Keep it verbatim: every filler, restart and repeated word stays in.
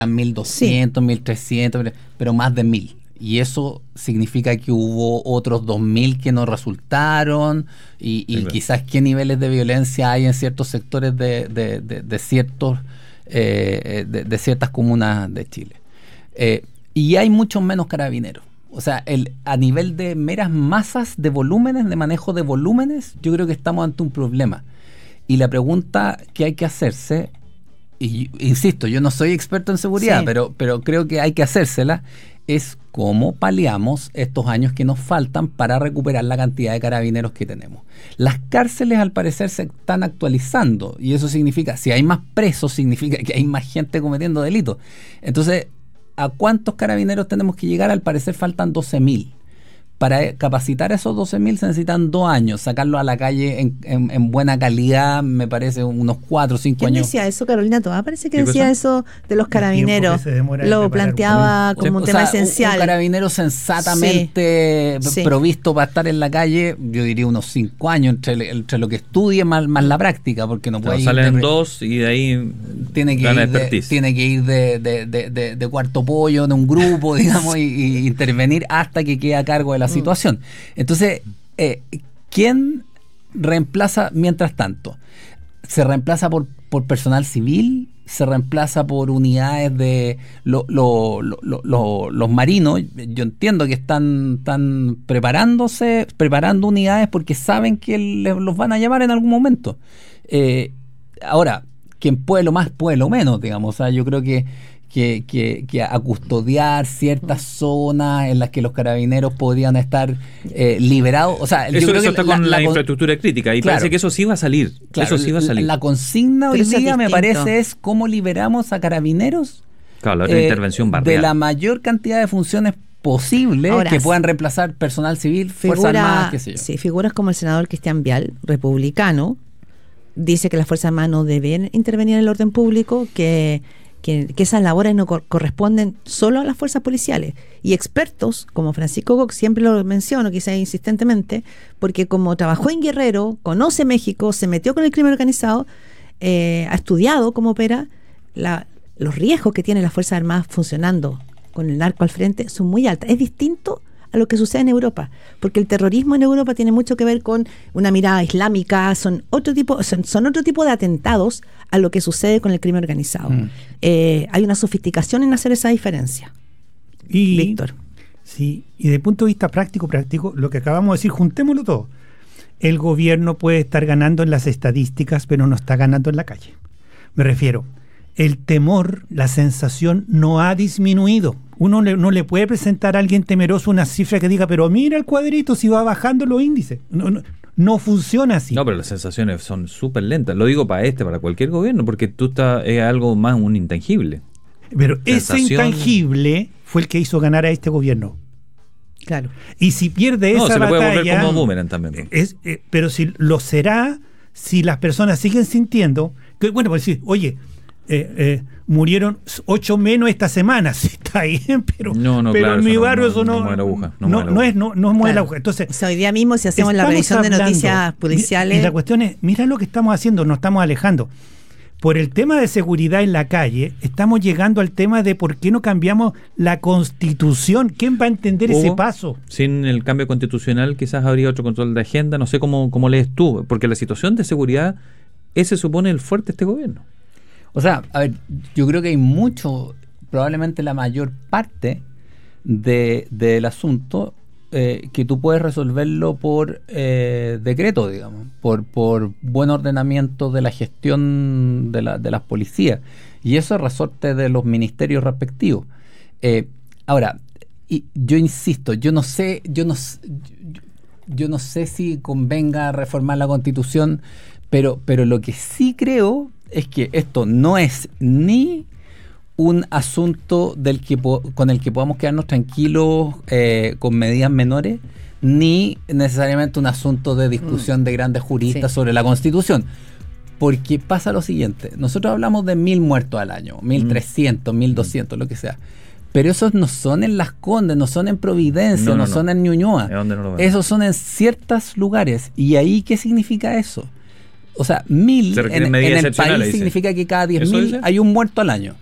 mil doscientos, sí. mil trescientos, pero más de mil. Y eso significa que hubo otros dos mil que no resultaron y, y sí, quizás qué niveles de violencia hay en ciertos sectores de, de, de, de ciertos eh, de, de ciertas comunas de Chile. Eh, y hay muchos menos carabineros. O sea, el, a nivel de meras masas de volúmenes, de manejo de volúmenes, yo creo que estamos ante un problema. Y la pregunta que hay que hacerse, y insisto, yo no soy experto en seguridad, sí. pero, pero creo que hay que hacérsela, es cómo paliamos estos años que nos faltan para recuperar la cantidad de carabineros que tenemos. Las cárceles al parecer se están actualizando y eso significa, si hay más presos, significa que hay más gente cometiendo delitos. Entonces, ¿a cuántos carabineros tenemos que llegar? Al parecer faltan doce mil. Para capacitar a esos doce mil se necesitan dos años, sacarlos a la calle en, en, en buena calidad, me parece unos cuatro o cinco años. ¿Quién decía eso, Carolina Toá? Parece que decía cosa? Eso de los carabineros. Lo planteaba como un o tema sea, esencial. Un, un carabinero sensatamente sí. provisto sí. para estar en la calle, yo diría unos cinco años, entre, entre lo que estudie más, más la práctica, porque no puede ir. Salen de, dos y de ahí tiene que, ir de, tiene que ir de, de, de, de, de cuarto pollo, de un grupo, digamos, y, y intervenir hasta que quede a cargo de la situación. Entonces, eh, ¿quién reemplaza mientras tanto? ¿Se reemplaza por, por personal civil? ¿Se reemplaza por unidades de lo, lo, lo, lo, lo, los marinos? Yo entiendo que están, están preparándose, preparando unidades porque saben que le, los van a llamar en algún momento. Eh, ahora, quien puede lo más, puede lo menos, digamos. O sea, yo creo que Que, que, que a custodiar ciertas zonas en las que los carabineros podrían estar eh, liberados. O sea, eso, yo creo eso que está la, con la, la infraestructura crítica y claro, parece que eso sí va a salir. Claro, eso sí va a salir. La, la consigna hoy día me parece es cómo liberamos a carabineros claro, la eh, intervención barrial. De la mayor cantidad de funciones posibles Ahora, que puedan reemplazar personal civil, figura, Fuerzas Armadas, qué sé yo. Sí, figuras como el senador Cristian Vial, republicano, dice que las Fuerzas Armadas no deben intervenir en el orden público, que Que, que esas labores no cor- corresponden solo a las fuerzas policiales. Y expertos, como Francisco Cox, siempre lo menciono, quizás insistentemente, porque como trabajó en Guerrero, conoce México, se metió con el crimen organizado, eh, ha estudiado cómo opera, la, los riesgos que tienen las Fuerzas Armadas funcionando con el narco al frente son muy altos. Es distinto a lo que sucede en Europa, porque el terrorismo en Europa tiene mucho que ver con una mirada islámica, son otro tipo, son, son otro tipo de atentados a lo que sucede con el crimen organizado. Mm. Eh, hay una sofisticación en hacer esa diferencia. Y, Víctor. Sí, y desde el punto de vista práctico, práctico, lo que acabamos de decir, juntémoslo todo. El gobierno puede estar ganando en las estadísticas, pero no está ganando en la calle. Me refiero, el temor, la sensación no ha disminuido. Uno le, no le puede presentar a alguien temeroso una cifra que diga, pero mira el cuadrito si va bajando los índices. No, no, no funciona así. No, pero las sensaciones son súper lentas. Lo digo para este, para cualquier gobierno, porque tú estás, es algo más un intangible. Pero Sensación... ese intangible fue el que hizo ganar a este gobierno. Claro. Y si pierde no, esa se le batalla... puede volver como boomerang también. Es, eh, pero si lo será, si las personas siguen sintiendo... que bueno, pues decir, oye... Eh, eh, murieron ocho menos esta semana, sí, está bien, pero, no, no, pero claro, en mi no, barrio no, eso no, no mueve la aguja, no, no, mueve la no es, no, no mueve claro. la aguja. Entonces, o sea, hoy día mismo si hacemos la revisión de noticias policiales... Y la cuestión es, mira lo que estamos haciendo, nos estamos alejando. Por el tema de seguridad en la calle, estamos llegando al tema de por qué no cambiamos la Constitución. ¿Quién va a entender o, ese paso? Sin el cambio constitucional quizás habría otro control de agenda, no sé cómo, cómo lees tú, porque la situación de seguridad, ese supone el fuerte de este gobierno. O sea, a ver, yo creo que hay mucho, probablemente la mayor parte de, del asunto eh, que tú puedes resolverlo por eh, decreto, digamos, por, por buen ordenamiento de la gestión de, la, de las policías. Y eso es resorte de los ministerios respectivos. Eh, ahora, y yo insisto, yo no sé, yo no, yo, yo no sé si convenga reformar la Constitución, pero, pero lo que sí creo es que esto no es ni un asunto del que po- con el que podamos quedarnos tranquilos eh, con medidas menores, ni necesariamente un asunto de discusión mm. de grandes juristas sí. sobre la Constitución. Porque pasa lo siguiente, nosotros hablamos de mil muertos al año, mil trescientos, mil doscientos, lo que sea. Pero esos no son en Las Condes, no son en Providencia, no, no, no, no. son en Ñuñoa. No lo esos son en ciertos lugares. ¿Y ahí qué significa eso? O sea, mil en, en el país dice. Significa que cada diez mil hay un muerto al año.